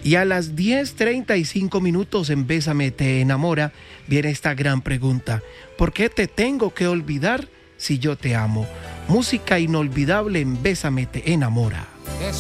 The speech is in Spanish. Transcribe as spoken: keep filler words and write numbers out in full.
Y a las diez treinta y cinco minutos en Bésame te enamora viene esta gran pregunta: ¿por qué te tengo que olvidar si yo te amo? Música inolvidable en Bésame te enamora.